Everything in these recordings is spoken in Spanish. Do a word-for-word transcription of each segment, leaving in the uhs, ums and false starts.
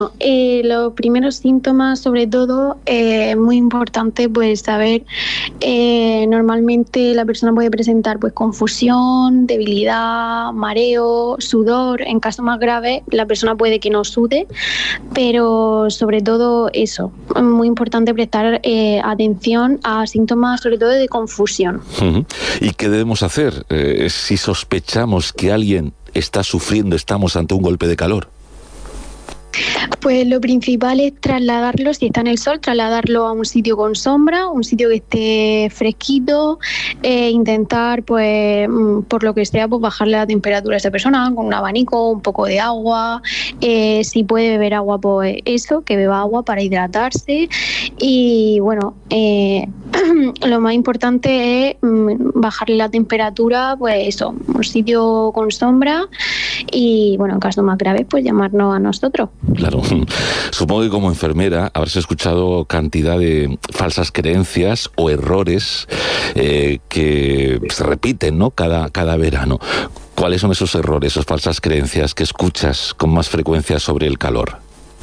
Eh, los primeros síntomas, sobre todo, es eh, muy importante pues saber, eh, normalmente la persona puede presentar pues confusión, debilidad, mareo, sudor. En casos más graves la persona puede que no sude, pero sobre todo eso, es muy importante prestar eh, atención a síntomas sobre todo de confusión. Uh-huh. ¿Y qué debemos hacer eh, si sospechamos que alguien está sufriendo, estamos ante un golpe de calor? Pues lo principal es trasladarlo, si está en el sol, trasladarlo a un sitio con sombra, un sitio que esté fresquito, e intentar, pues, por lo que sea, pues bajarle la temperatura a esa persona con un abanico, un poco de agua. Eh, si puede beber agua, pues eso, que beba agua para hidratarse. Y bueno, eh, lo más importante es bajarle la temperatura, pues eso, un sitio con sombra. Y bueno, en casos más graves, pues llamarnos a nosotros. Claro. Supongo que como enfermera habrás escuchado cantidad de falsas creencias o errores eh, que se repiten, ¿no? Cada, cada verano. ¿Cuáles son esos errores, esas falsas creencias que escuchas con más frecuencia sobre el calor?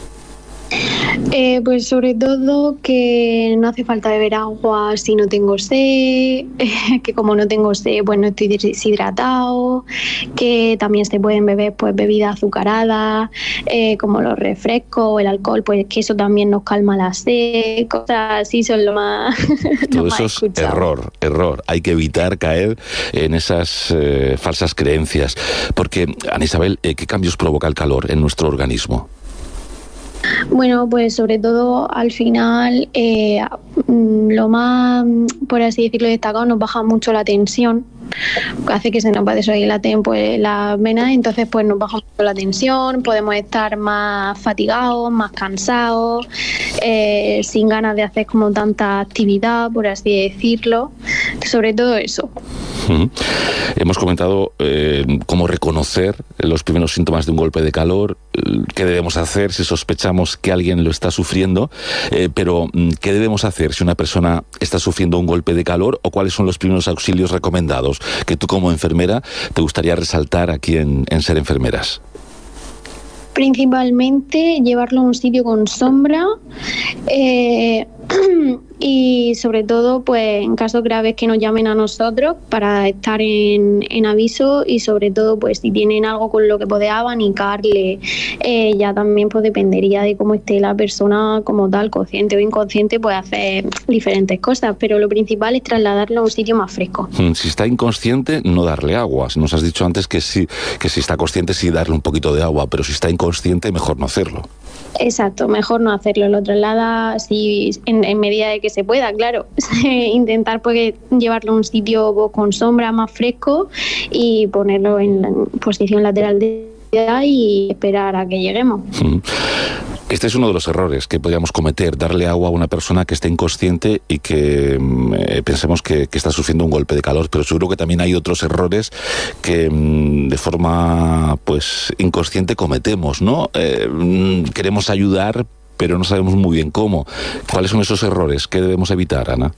Eh, pues sobre todo que no hace falta beber agua si no tengo sed, que como no tengo sed pues no estoy deshidratado, que también se pueden beber pues bebidas azucaradas, eh, como los refrescos, el alcohol, pues que eso también nos calma la sed, cosas así son lo más Todo lo eso más es escuchado. error, error. Hay que evitar caer en esas eh, falsas creencias. Porque, Ana Isabel, eh, ¿qué cambios provoca el calor en nuestro organismo? Bueno, pues sobre todo al final eh, lo más, por así decirlo, destacado, nos baja mucho la tensión, hace que se nos vasodilaten pues las venas, entonces pues nos baja mucho la tensión, podemos estar más fatigados, más cansados, eh, sin ganas de hacer como tanta actividad, por así decirlo, sobre todo eso. Uh-huh. Hemos comentado eh, cómo reconocer los primeros síntomas de un golpe de calor, eh, qué debemos hacer si sospechamos que alguien lo está sufriendo, eh, pero ¿qué debemos hacer si una persona está sufriendo un golpe de calor o cuáles son los primeros auxilios recomendados que tú como enfermera te gustaría resaltar aquí en, en Ser Enfermeras? Principalmente llevarlo a un sitio con sombra, eh, y sobre todo pues en casos graves que nos llamen a nosotros para estar en, en aviso, y sobre todo pues si tienen algo con lo que poder abanicarle, eh, ya también pues dependería de cómo esté la persona como tal, consciente o inconsciente, pues hacer diferentes cosas, pero lo principal es trasladarlo a un sitio más fresco. Si está inconsciente, no darle agua. Nos has dicho antes que sí, que si está consciente sí darle un poquito de agua, pero si está inconsciente mejor no hacerlo. Exacto, mejor no hacerlo, lo traslada si, en, en medida de que se pueda, claro. Intentar pues llevarlo a un sitio con sombra más fresco y ponerlo en, en posición lateral de y esperar a que lleguemos. Este es uno de los errores que podríamos cometer, darle agua a una persona que esté inconsciente y que eh, pensemos que, que está sufriendo un golpe de calor, pero seguro que también hay otros errores que mm, de forma pues inconsciente cometemos, ¿no? Eh, queremos ayudar, pero no sabemos muy bien cómo. ¿Cuáles son esos errores que debemos evitar, Ana?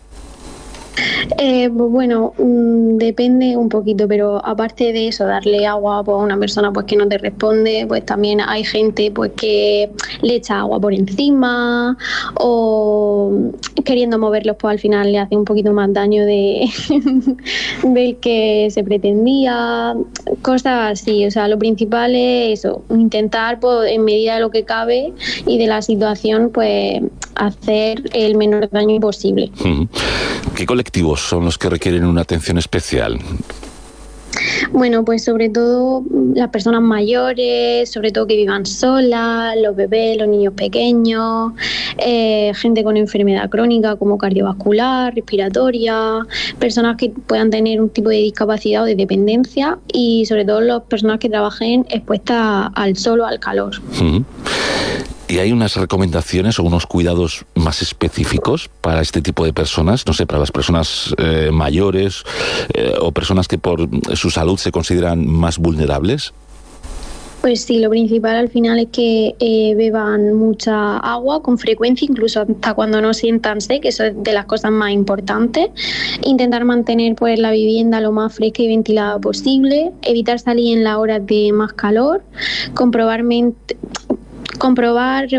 Eh, pues bueno, mmm, depende un poquito, pero aparte de eso, darle agua pues, a una persona pues que no te responde, pues también hay gente pues que le echa agua por encima, o queriendo moverlos pues al final le hace un poquito más daño de del que se pretendía, cosas así. O sea, lo principal es eso, intentar pues en medida de lo que cabe y de la situación pues hacer el menor daño posible. ¿Qué colectivos son los que requieren una atención especial? Bueno, pues sobre todo las personas mayores, sobre todo que vivan solas, los bebés, los niños pequeños, eh, gente con enfermedad crónica como cardiovascular, respiratoria, personas que puedan tener un tipo de discapacidad o de dependencia, y sobre todo las personas que trabajen expuestas al sol o al calor. Uh-huh. ¿Y hay unas recomendaciones o unos cuidados más específicos para este tipo de personas? No sé, para las personas eh, mayores eh, o personas que por su salud se consideran más vulnerables. Pues sí, lo principal al final es que eh, beban mucha agua con frecuencia, incluso hasta cuando no sientan sed, que eso es de las cosas más importantes. Intentar mantener pues la vivienda lo más fresca y ventilada posible, evitar salir en las horas de más calor, comprobar mente comprobar